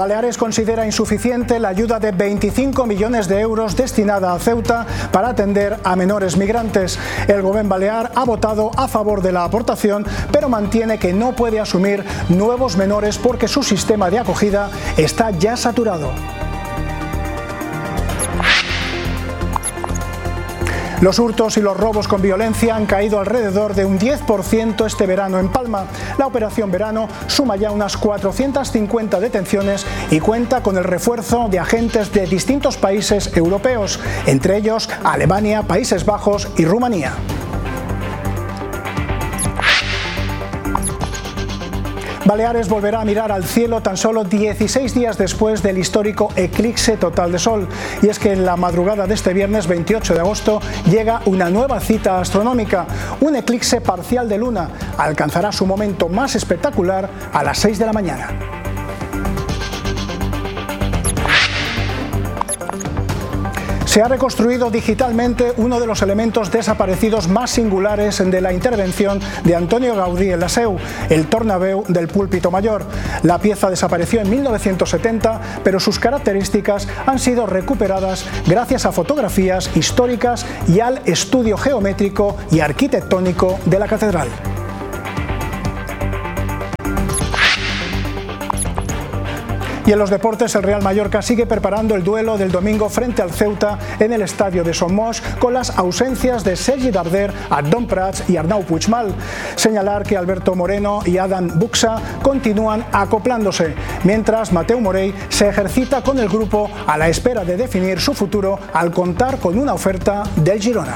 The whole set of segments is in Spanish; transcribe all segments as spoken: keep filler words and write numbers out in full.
Baleares considera insuficiente la ayuda de veinticinco millones de euros destinada a Ceuta para atender a menores migrantes. El Gobierno balear ha votado a favor de la aportación, pero mantiene que no puede asumir nuevos menores porque su sistema de acogida está ya saturado. Los hurtos y los robos con violencia han caído alrededor de un diez por ciento este verano en Palma. La operación Verano suma ya unas cuatrocientas cincuenta detenciones y cuenta con el refuerzo de agentes de distintos países europeos, entre ellos Alemania, Países Bajos y Rumanía. Baleares volverá a mirar al cielo tan solo dieciséis días después del histórico eclipse total de sol. Y es que en la madrugada de este viernes veintiocho de agosto llega una nueva cita astronómica. Un eclipse parcial de luna alcanzará su momento más espectacular a las seis de la mañana. Se ha reconstruido digitalmente uno de los elementos desaparecidos más singulares de la intervención de Antonio Gaudí en la Seu, el Tornabeu del Púlpito Mayor. La pieza desapareció en mil novecientos setenta, pero sus características han sido recuperadas gracias a fotografías históricas y al estudio geométrico y arquitectónico de la catedral. Y en los deportes, el Real Mallorca sigue preparando el duelo del domingo frente al Ceuta en el estadio de Somos, con las ausencias de Sergi Darder, Adon Prats y Arnau Puigmal. Señalar que Alberto Moreno y Adam Buxa continúan acoplándose, mientras Mateu Morey se ejercita con el grupo a la espera de definir su futuro al contar con una oferta del Girona.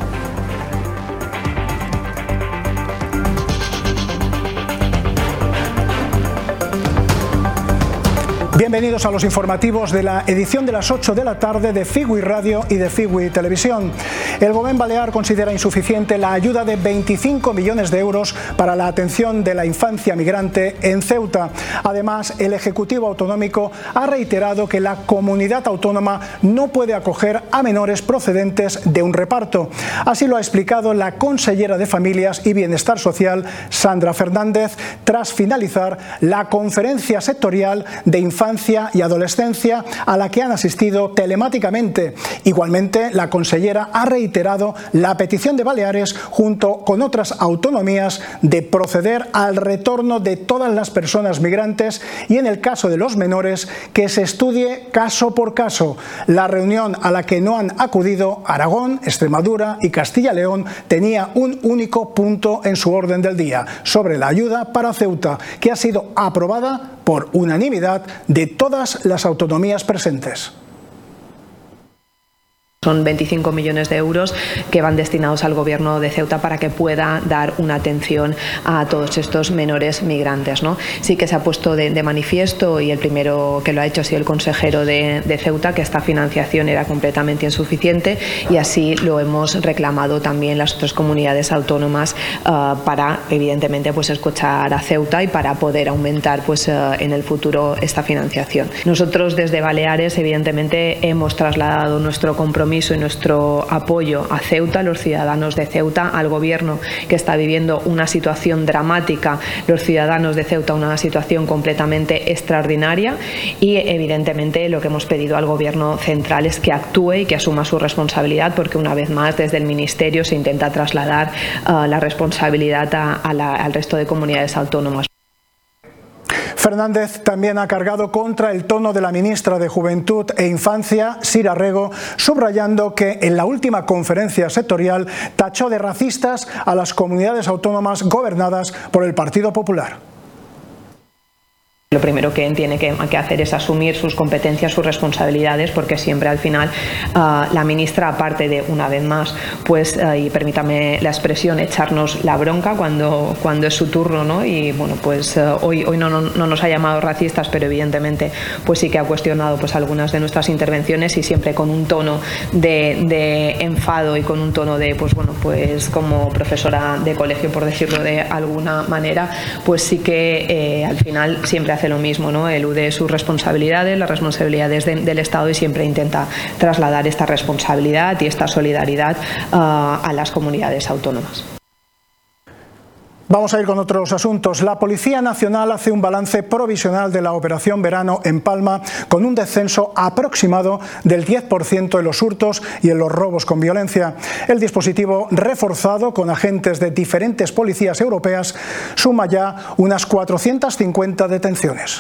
Bienvenidos a los informativos de la edición de las ocho de la tarde de Figui Radio y de Figui Televisión. El Gobierno balear considera insuficiente la ayuda de veinticinco millones de euros para la atención de la infancia migrante en Ceuta. Además, el Ejecutivo Autonómico ha reiterado que la comunidad autónoma no puede acoger a menores procedentes de un reparto. Así lo ha explicado la consellera de Familias y Bienestar Social, Sandra Fernández, tras finalizar la conferencia sectorial de infancia y adolescencia a la que han asistido telemáticamente. Igualmente, la consellera ha reiterado la petición de Baleares, junto con otras autonomías, de proceder al retorno de todas las personas migrantes y, en el caso de los menores, que se estudie caso por caso. La reunión a la que no han acudido Aragón, Extremadura y Castilla y León tenía un único punto en su orden del día, sobre la ayuda para Ceuta, que ha sido aprobada por unanimidad de todas las autonomías presentes. Son veinticinco millones de euros que van destinados al Gobierno de Ceuta para que pueda dar una atención a todos estos menores migrantes, ¿no? Sí que se ha puesto de, de manifiesto, y el primero que lo ha hecho ha sido el consejero de, de Ceuta, que esta financiación era completamente insuficiente, y así lo hemos reclamado también las otras comunidades autónomas uh, para, evidentemente, pues escuchar a Ceuta y para poder aumentar pues uh, en el futuro esta financiación. Nosotros desde Baleares, evidentemente, hemos trasladado nuestro compromiso y nuestro apoyo a Ceuta, a los ciudadanos de Ceuta, al Gobierno, que está viviendo una situación dramática, los ciudadanos de Ceuta una situación completamente extraordinaria, y evidentemente lo que hemos pedido al Gobierno central es que actúe y que asuma su responsabilidad, porque una vez más desde el Ministerio se intenta trasladar uh, la responsabilidad a, a la, al resto de comunidades autónomas. Fernández también ha cargado contra el tono de la ministra de Juventud e Infancia, Sira Rego, subrayando que en la última conferencia sectorial tachó de racistas a las comunidades autónomas gobernadas por el Partido Popular. Lo primero que tiene que, que hacer es asumir sus competencias, sus responsabilidades, porque siempre al final uh, la ministra, aparte de, una vez más, pues, uh, y permítame la expresión, echarnos la bronca cuando, cuando es su turno, ¿no? Y bueno, pues uh, hoy, hoy no, no, no nos ha llamado racistas, pero evidentemente pues sí que ha cuestionado pues algunas de nuestras intervenciones, y siempre con un tono de, de enfado y con un tono de, pues bueno, pues como profesora de colegio, por decirlo de alguna manera, pues sí que eh, al final siempre hace lo mismo, ¿no? Elude sus responsabilidades, las responsabilidades de, del Estado, y siempre intenta trasladar esta responsabilidad y esta solidaridad uh, a las comunidades autónomas. Vamos a ir con otros asuntos. La Policía Nacional hace un balance provisional de la operación Verano en Palma con un descenso aproximado del diez por ciento en los hurtos y en los robos con violencia. El dispositivo, reforzado con agentes de diferentes policías europeas, suma ya unas cuatrocientas cincuenta detenciones.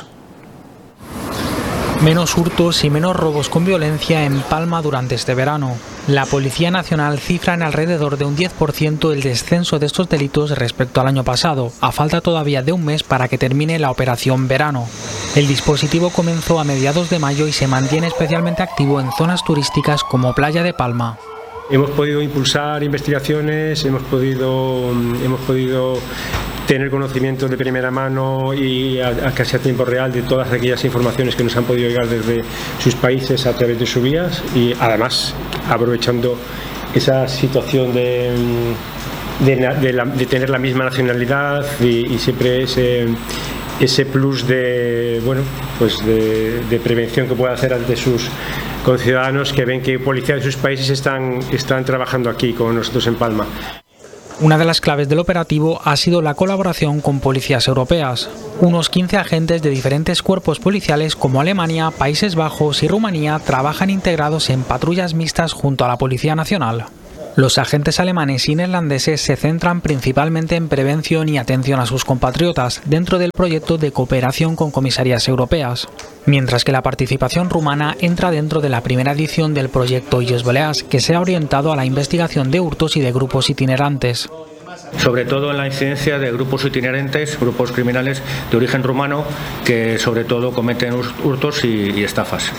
Menos hurtos y menos robos con violencia en Palma durante este verano. La Policía Nacional cifra en alrededor de un diez por ciento el descenso de estos delitos respecto al año pasado, a falta todavía de un mes para que termine la operación Verano. El dispositivo comenzó a mediados de mayo y se mantiene especialmente activo en zonas turísticas como Playa de Palma. Hemos podido impulsar investigaciones, hemos podido, hemos podido tener conocimiento de primera mano y a, a casi a tiempo real de todas aquellas informaciones que nos han podido llegar desde sus países a través de sus vías, y además aprovechando esa situación de, de, de, la, de tener la misma nacionalidad y, y siempre ese, ese plus de, bueno, pues de, de prevención que puede hacer ante sus conciudadanos que ven que policías de sus países están, están trabajando aquí con nosotros en Palma. Una de las claves del operativo ha sido la colaboración con policías europeas. Unos quince agentes de diferentes cuerpos policiales como Alemania, Países Bajos y Rumanía trabajan integrados en patrullas mixtas junto a la Policía Nacional. Los agentes alemanes y neerlandeses se centran principalmente en prevención y atención a sus compatriotas dentro del proyecto de cooperación con comisarías europeas, mientras que la participación rumana entra dentro de la primera edición del proyecto Illes Balears, que se ha orientado a la investigación de hurtos y de grupos itinerantes. Sobre todo en la incidencia de grupos itinerantes, grupos criminales de origen rumano que sobre todo cometen hurtos y, y estafas.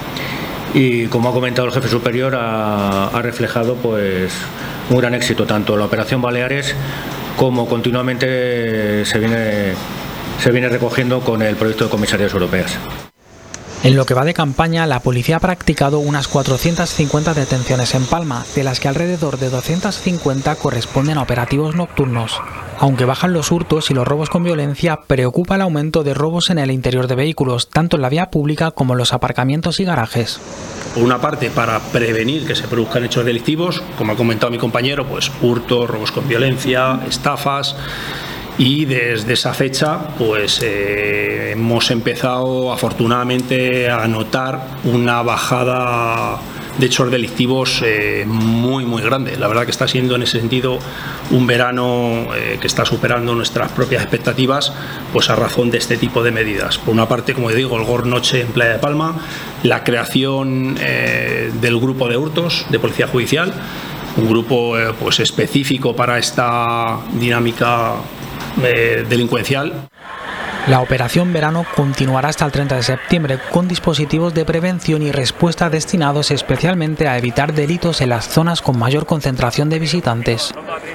Y como ha comentado el jefe superior, ha, ha reflejado pues un gran éxito tanto en la operación Baleares como continuamente se viene, se viene recogiendo con el proyecto de comisarías europeas. En lo que va de campaña, la policía ha practicado unas cuatrocientas cincuenta detenciones en Palma, de las que alrededor de doscientas cincuenta corresponden a operativos nocturnos. Aunque bajan los hurtos y los robos con violencia, preocupa el aumento de robos en el interior de vehículos, tanto en la vía pública como en los aparcamientos y garajes. Por una parte, para prevenir que se produzcan hechos delictivos, como ha comentado mi compañero, pues hurtos, robos con violencia, estafas. Y desde esa fecha pues eh, hemos empezado afortunadamente a notar una bajada de hechos delictivos eh, muy muy grande. La verdad que está siendo en ese sentido un verano eh, que está superando nuestras propias expectativas, pues a razón de este tipo de medidas. Por una parte, como digo, el Gor Noche en Playa de Palma, la creación eh, del grupo de hurtos de Policía Judicial, un grupo eh, pues específico para esta dinámica Eh, delincuencial. La operación Verano continuará hasta el treinta de septiembre con dispositivos de prevención y respuesta destinados especialmente a evitar delitos en las zonas con mayor concentración de visitantes.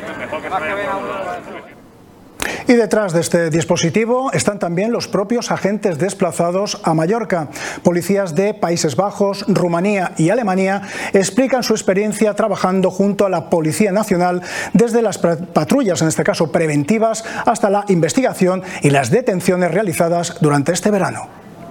Y detrás de este dispositivo están también los propios agentes desplazados a Mallorca. Policías de Países Bajos, Rumanía y Alemania explican su experiencia trabajando junto a la Policía Nacional desde las patrullas, en este caso preventivas, hasta la investigación y las detenciones realizadas durante este verano.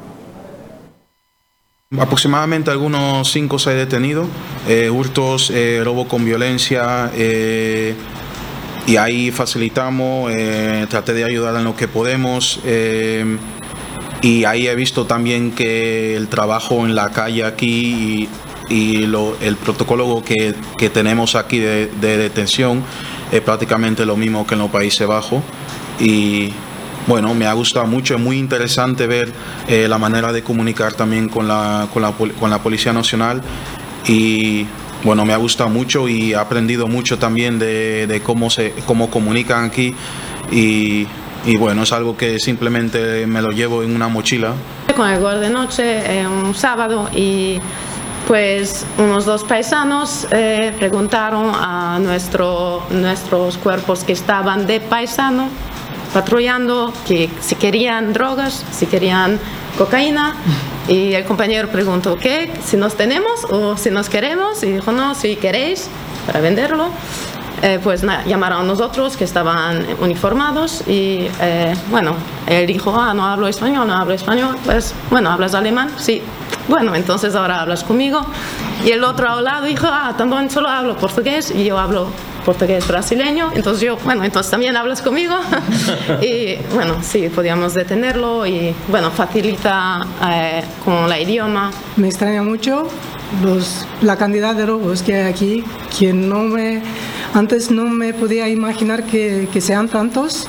Aproximadamente algunos cinco o seis detenidos, eh, hurtos, eh, robo con violencia, eh, y ahí facilitamos, eh, traté de ayudar en lo que podemos, eh, y ahí he visto también que el trabajo en la calle aquí y, y lo, el protocolo que, que tenemos aquí de, de detención es prácticamente lo mismo que en los Países Bajos. Y bueno, me ha gustado mucho, es muy interesante ver eh, la manera de comunicar también con la, con la, con la Policía Nacional, y bueno, me ha gustado mucho y he aprendido mucho también de, de cómo se cómo comunican aquí, y, y bueno, es algo que simplemente me lo llevo en una mochila. Con el Gor de Noche, eh, un sábado, y pues unos dos paisanos eh, preguntaron a nuestro, nuestros cuerpos que estaban de paisano patrullando que si querían drogas, si querían cocaína, y el compañero preguntó ¿qué? Si nos tenemos o si nos queremos, y dijo no, si queréis para venderlo. Eh, pues na, llamaron a nosotros que estaban uniformados, y eh, bueno, él dijo ah, no hablo español, no hablo español, pues bueno, ¿hablas alemán? Sí. Bueno, entonces ahora hablas conmigo. Y el otro al lado dijo ah, también solo hablo portugués y yo hablo portugués brasileño, entonces yo, bueno, entonces también hablas conmigo y bueno, sí, podíamos detenerlo y bueno, facilita eh, con la idioma. Me extraña mucho los, la cantidad de robos que hay aquí, que no me, antes no me podía imaginar que, que sean tantos.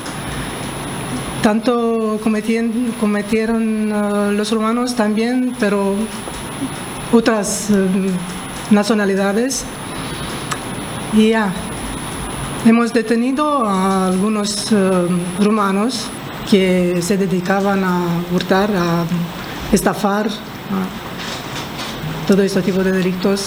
Tanto cometieron, cometieron uh, los romanos también, pero otras uh, nacionalidades. Y ya, hemos detenido a algunos uh, romanos que se dedicaban a hurtar, a estafar, a todo este tipo de delitos.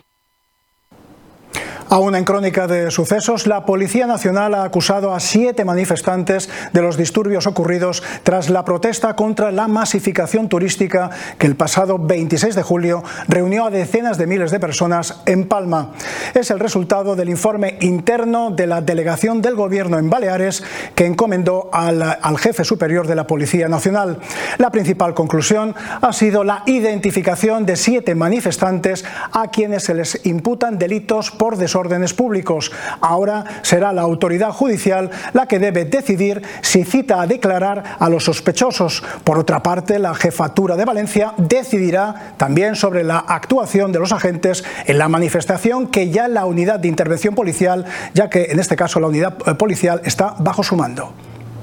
Aún en crónica de sucesos, la Policía Nacional ha acusado a siete manifestantes de los disturbios ocurridos tras la protesta contra la masificación turística que el pasado veintiséis de julio reunió a decenas de miles de personas en Palma. Es el resultado del informe interno de la delegación del Gobierno en Baleares que encomendó al, al jefe superior de la Policía Nacional. La principal conclusión ha sido la identificación de siete manifestantes a quienes se les imputan delitos por desorden órdenes públicos. Ahora será la autoridad judicial la que debe decidir si cita a declarar a los sospechosos. Por otra parte, la Jefatura de Valencia decidirá también sobre la actuación de los agentes en la manifestación que ya la unidad de intervención policial, ya que en este caso la unidad policial está bajo su mando.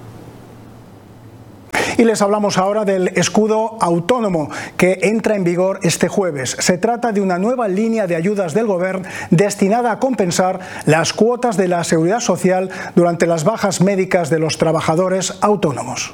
Y les hablamos ahora del escudo autónomo que entra en vigor este jueves. Se trata de una nueva línea de ayudas del Gobierno destinada a compensar las cuotas de la Seguridad Social durante las bajas médicas de los trabajadores autónomos.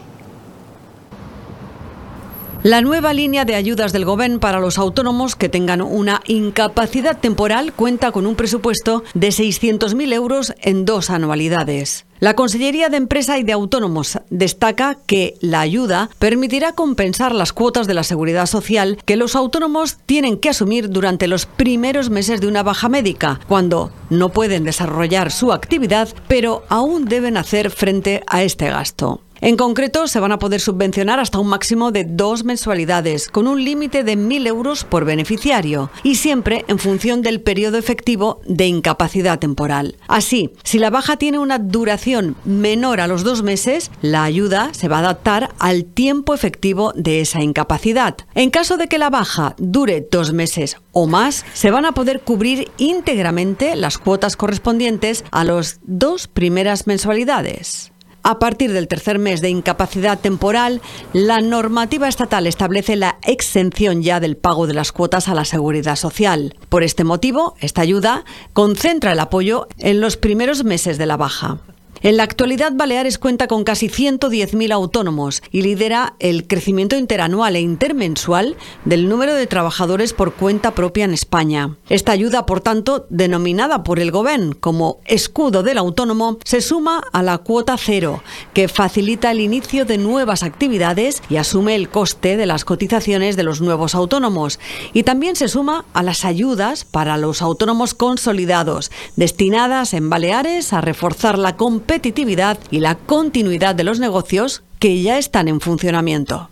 La nueva línea de ayudas del Gobierno para los autónomos que tengan una incapacidad temporal cuenta con un presupuesto de seiscientos mil euros en dos anualidades. La Consellería de Empresa y de Autónomos destaca que la ayuda permitirá compensar las cuotas de la Seguridad Social que los autónomos tienen que asumir durante los primeros meses de una baja médica, cuando no pueden desarrollar su actividad, pero aún deben hacer frente a este gasto. En concreto, se van a poder subvencionar hasta un máximo de dos mensualidades, con un límite de mil euros por beneficiario, y siempre en función del periodo efectivo de incapacidad temporal. Así, si la baja tiene una duración menor a los dos meses, la ayuda se va a adaptar al tiempo efectivo de esa incapacidad. En caso de que la baja dure dos meses o más, se van a poder cubrir íntegramente las cuotas correspondientes a las dos primeras mensualidades. A partir del tercer mes de incapacidad temporal, la normativa estatal establece la exención ya del pago de las cuotas a la Seguridad Social. Por este motivo, esta ayuda concentra el apoyo en los primeros meses de la baja. En la actualidad, Baleares cuenta con casi ciento diez mil autónomos y lidera el crecimiento interanual e intermensual del número de trabajadores por cuenta propia en España. Esta ayuda, por tanto, denominada por el Gobierno como escudo del autónomo, se suma a la cuota cero, que facilita el inicio de nuevas actividades y asume el coste de las cotizaciones de los nuevos autónomos. Y también se suma a las ayudas para los autónomos consolidados, destinadas en Baleares a reforzar la competencia competitividad y la continuidad de los negocios que ya están en funcionamiento.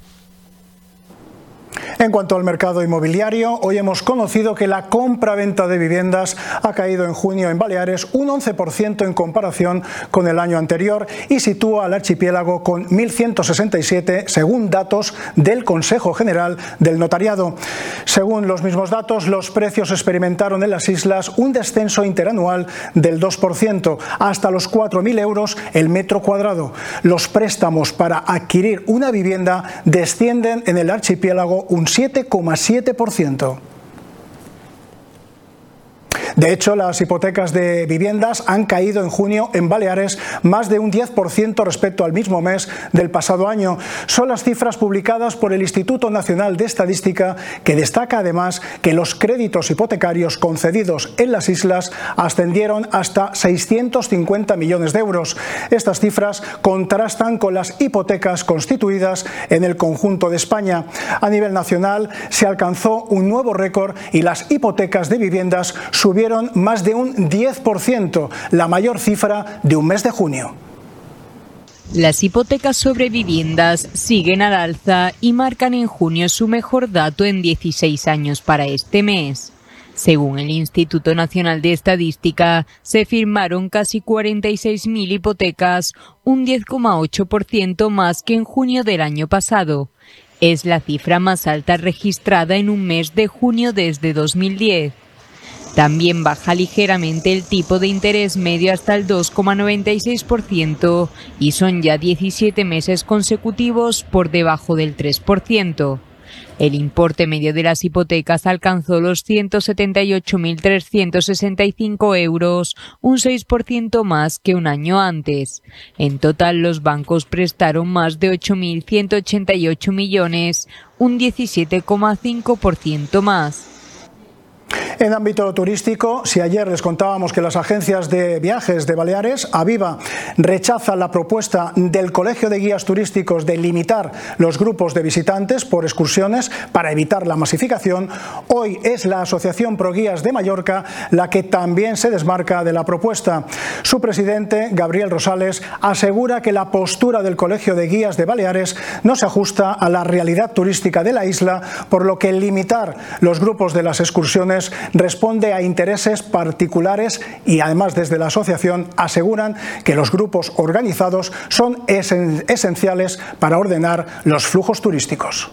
En cuanto al mercado inmobiliario, hoy hemos conocido que la compra-venta de viviendas ha caído en junio en Baleares un once por ciento en comparación con el año anterior y sitúa al archipiélago con mil ciento sesenta y siete según datos del Consejo General del Notariado. Según los mismos datos, los precios experimentaron en las islas un descenso interanual del dos por ciento hasta los cuatro mil euros el metro cuadrado. Los préstamos para adquirir una vivienda descienden en el archipiélago un siete coma siete por ciento. De hecho, las hipotecas de viviendas han caído en junio en Baleares más de un diez por ciento respecto al mismo mes del pasado año. Son las cifras publicadas por el Instituto Nacional de Estadística, que destaca además que los créditos hipotecarios concedidos en las islas ascendieron hasta seiscientos cincuenta millones de euros. Estas cifras contrastan con las hipotecas constituidas en el conjunto de España. A nivel nacional se alcanzó un nuevo récord y las hipotecas de viviendas subieron más de un diez por ciento, la mayor cifra de un mes de junio. Las hipotecas sobre viviendas siguen al alza y marcan en junio su mejor dato en dieciséis años para este mes. Según el Instituto Nacional de Estadística, se firmaron casi cuarenta y seis mil hipotecas, un diez coma ocho por ciento más que en junio del año pasado. Es la cifra más alta registrada en un mes de junio desde dos mil diez. También baja ligeramente el tipo de interés medio hasta el dos coma noventa y seis por ciento y son ya diecisiete meses consecutivos por debajo del tres por ciento. El importe medio de las hipotecas alcanzó los ciento setenta y ocho mil trescientos sesenta y cinco euros, un seis por ciento más que un año antes. En total, los bancos prestaron más de ocho mil ciento ochenta y ocho millones, un diecisiete coma cinco por ciento más. En ámbito turístico, si ayer les contábamos que las agencias de viajes de Baleares, Aviva, rechazan la propuesta del Colegio de Guías Turísticos de limitar los grupos de visitantes por excursiones para evitar la masificación, hoy es la Asociación Proguías de Mallorca la que también se desmarca de la propuesta. Su presidente, Gabriel Rosales, asegura que la postura del Colegio de Guías de Baleares no se ajusta a la realidad turística de la isla, por lo que limitar los grupos de las excursiones responde a intereses particulares y además desde la asociación aseguran que los grupos organizados son esen- esenciales para ordenar los flujos turísticos.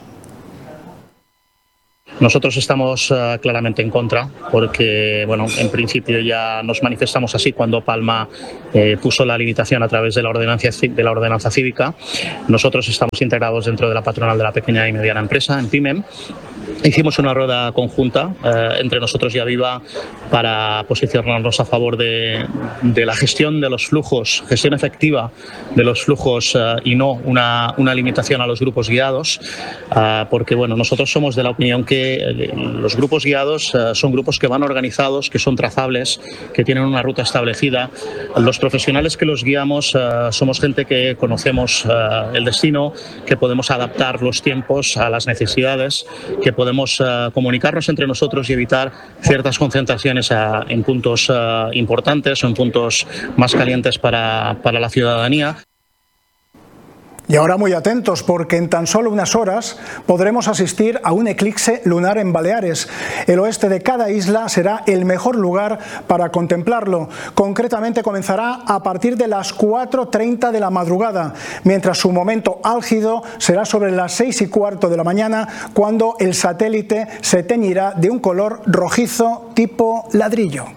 Nosotros estamos uh, claramente en contra porque, bueno, en principio ya nos manifestamos así cuando Palma eh, puso la limitación a través de la, ordenanza, de la ordenanza cívica. Nosotros estamos integrados dentro de la patronal de la pequeña y mediana empresa, en PYME. Hicimos una rueda conjunta eh, entre nosotros y Aviva para posicionarnos a favor de, de la gestión de los flujos, gestión efectiva de los flujos eh, y no una, una limitación a los grupos guiados, eh, porque bueno, nosotros somos de la opinión que eh, los grupos guiados eh, son grupos que van organizados, que son trazables, que tienen una ruta establecida. Los profesionales que los guiamos eh, somos gente que conocemos eh, el destino, que podemos adaptar los tiempos a las necesidades, que podemos uh, comunicarnos entre nosotros y evitar ciertas concentraciones uh, en puntos uh, importantes o en puntos más calientes para, para la ciudadanía. Y ahora muy atentos porque en tan solo unas horas podremos asistir a un eclipse lunar en Baleares. El oeste de cada isla será el mejor lugar para contemplarlo. Concretamente comenzará a partir de las cuatro treinta de la madrugada, mientras su momento álgido será sobre las seis y cuarto de la mañana, cuando el satélite se teñirá de un color rojizo tipo ladrillo.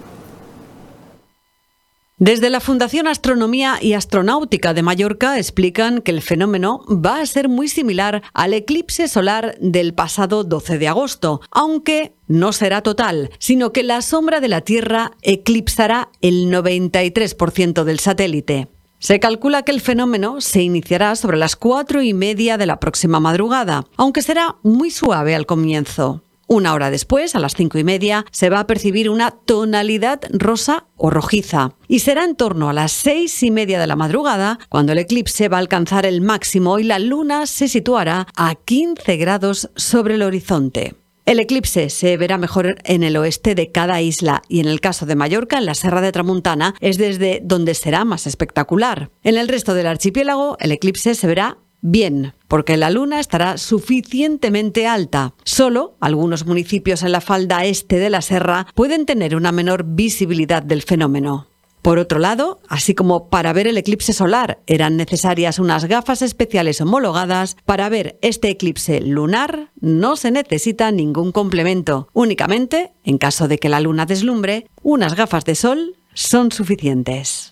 Desde la Fundación Astronomía y Astronáutica de Mallorca explican que el fenómeno va a ser muy similar al eclipse solar del pasado doce de agosto, aunque no será total, sino que la sombra de la Tierra eclipsará el noventa y tres por ciento del satélite. Se calcula que el fenómeno se iniciará sobre las cuatro y media de la próxima madrugada, aunque será muy suave al comienzo. Una hora después, a las cinco y media, se va a percibir una tonalidad rosa o rojiza. Y será en torno a las seis y media de la madrugada cuando el eclipse va a alcanzar el máximo y la luna se situará a quince grados sobre el horizonte. El eclipse se verá mejor en el oeste de cada isla y en el caso de Mallorca, en la Serra de Tramuntana, es desde donde será más espectacular. En el resto del archipiélago, el eclipse se verá bien, porque la luna estará suficientemente alta. Solo algunos municipios en la falda este de la serra pueden tener una menor visibilidad del fenómeno. Por otro lado, así como para ver el eclipse solar eran necesarias unas gafas especiales homologadas, para ver este eclipse lunar no se necesita ningún complemento. Únicamente, en caso de que la luna deslumbre, unas gafas de sol son suficientes.